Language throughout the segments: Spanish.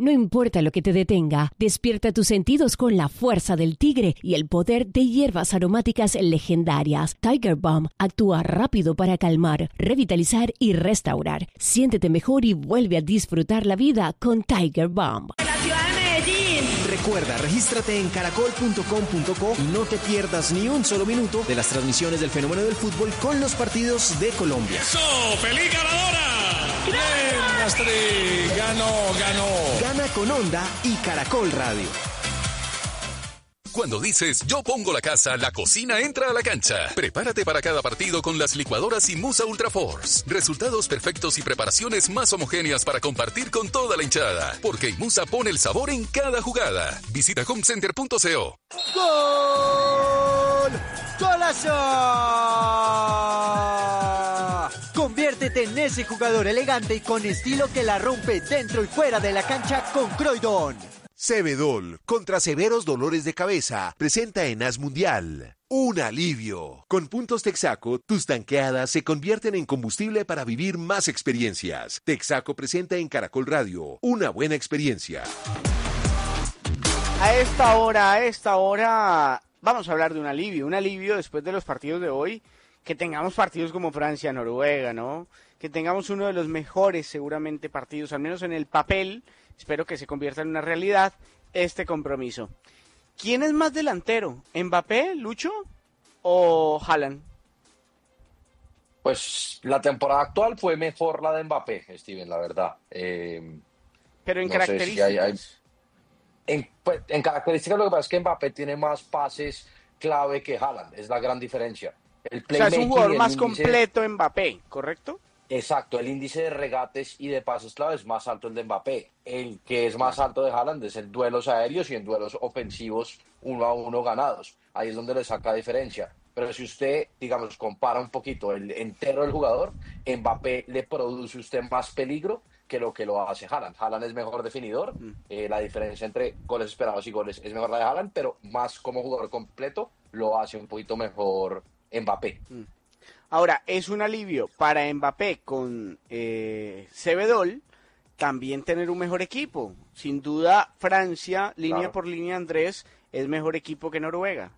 No importa lo que te detenga, despierta tus sentidos con la fuerza del tigre y el poder de hierbas aromáticas legendarias. Tiger Balm actúa rápido para calmar, revitalizar y restaurar. Siéntete mejor y vuelve a disfrutar la vida con Tiger Balm. La ciudad de Medellín. Recuerda, regístrate en caracol.com.co y no te pierdas ni un solo minuto de las transmisiones del fenómeno del fútbol con los partidos de Colombia. ¡Eso! ¡Feliz ganadora! ¡Bien, Astrid! ¡Ganó! Gana con Onda y Caracol Radio. Cuando dices yo pongo la casa, la cocina entra a la cancha. Prepárate para cada partido con las licuadoras Imusa Ultra Force. Resultados perfectos y preparaciones más homogéneas para compartir con toda la hinchada. Porque Imusa pone el sabor en cada jugada. Visita homecenter.co. ¡Gol! ¡Golazo! Conviértete en ese jugador elegante y con estilo que la rompe dentro y fuera de la cancha con Croydon. Cebedol, contra severos dolores de cabeza, presenta en AS Mundial un alivio. Con puntos Texaco, tus tanqueadas se convierten en combustible para vivir más experiencias. Texaco presenta en Caracol Radio una buena experiencia. A esta hora, vamos a hablar de un alivio después de los partidos de hoy, que tengamos partidos como Francia, Noruega, ¿no? Que tengamos uno de los mejores, seguramente, partidos, al menos en el papel. Espero que se convierta en una realidad este compromiso. ¿Quién es más delantero? ¿Mbappé, Lucho o Haaland? Pues la temporada actual fue mejor la de Mbappé, Steven, la verdad. Pero en no características. Sé si en características lo que pasa es que Mbappé tiene más pases clave que Haaland, es la gran diferencia. O sea, es un jugador más completo Mbappé, ¿correcto? Exacto, el índice de regates y de pases clave es más alto el de Mbappé. El que es más alto de Haaland es en duelos aéreos y en duelos ofensivos 1-1 ganados. Ahí es donde le saca diferencia. Pero si usted, digamos, compara un poquito el entero del jugador, Mbappé le produce a usted más peligro que lo hace Haaland. Haaland es mejor definidor, la diferencia entre goles esperados y goles es mejor la de Haaland, pero más como jugador completo lo hace un poquito mejor Mbappé. Ahora, es un alivio para Mbappé con Cebedol también tener un mejor equipo. Sin duda, Francia, línea por línea, Andrés, es mejor equipo que Noruega.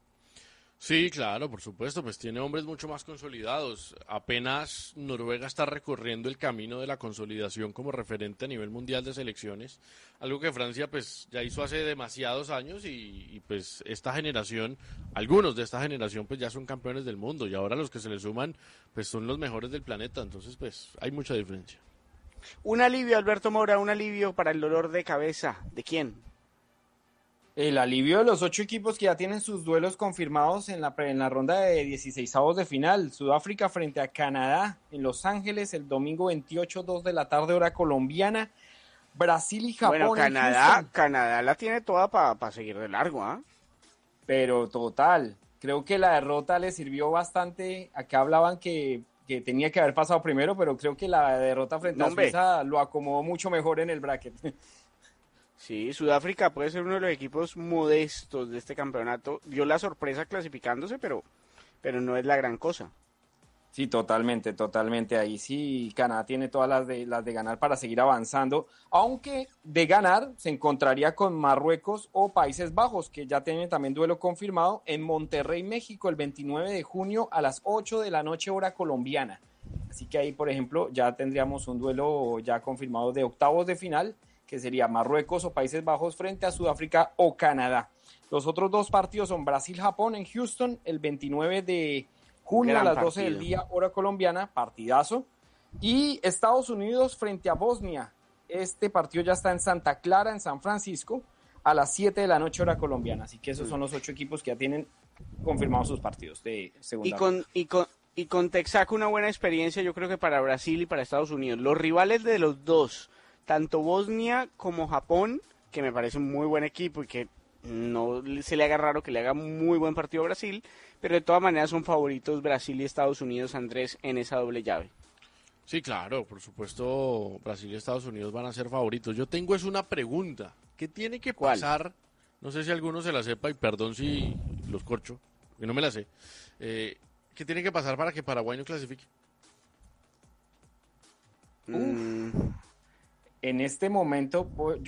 Sí, claro, por supuesto, pues tiene hombres mucho más consolidados. Apenas Noruega está recorriendo el camino de la consolidación como referente a nivel mundial de selecciones, algo que Francia pues ya hizo hace demasiados años y pues esta generación, algunos de esta generación pues ya son campeones del mundo y ahora los que se le suman pues son los mejores del planeta, entonces pues hay mucha diferencia. Un alivio, Alberto Mora, un alivio para el dolor de cabeza, ¿de quién? El alivio de los 8 equipos que ya tienen sus duelos confirmados en la ronda de 16avos de final. Sudáfrica frente a Canadá en Los Ángeles el domingo 28, 2 de la tarde, hora colombiana. Brasil y Japón. Bueno, Canadá la tiene toda para seguir de largo, ¿ah? Pero total, creo que la derrota le sirvió bastante. Acá hablaban que tenía que haber pasado primero, pero creo que la derrota frente a Suiza lo acomodó mucho mejor en el bracket. Sí, Sudáfrica puede ser uno de los equipos modestos de este campeonato. Dio la sorpresa clasificándose, pero no es la gran cosa. Sí, totalmente. Ahí sí Canadá tiene todas las de ganar para seguir avanzando, aunque de ganar se encontraría con Marruecos o Países Bajos, que ya tienen también duelo confirmado en Monterrey, México, el 29 de junio a las 8 de la noche, hora colombiana. Así que ahí, por ejemplo, ya tendríamos un duelo ya confirmado de octavos de final, que sería Marruecos o Países Bajos frente a Sudáfrica o Canadá. Los otros dos partidos son Brasil-Japón en Houston el 29 de junio a las 12 del día, hora colombiana, partidazo. Y Estados Unidos frente a Bosnia. Este partido ya está en Santa Clara, en San Francisco, a las 7 de la noche, hora colombiana. Así que esos son los 8 equipos que ya tienen confirmados sus partidos de segunda ronda. Y con Texaco una buena experiencia, yo creo que para Brasil y para Estados Unidos. Los rivales de los dos, tanto Bosnia como Japón, que me parece un muy buen equipo y que no se le haga raro que le haga muy buen partido a Brasil, pero de todas maneras son favoritos Brasil y Estados Unidos, Andrés, en esa doble llave. Sí, claro, por supuesto Brasil y Estados Unidos van a ser favoritos. Yo tengo una pregunta, ¿qué tiene que pasar? No sé si alguno se la sepa y perdón si los corcho, que no me la sé. ¿Qué tiene que pasar para que Paraguay no clasifique? En este momento, yo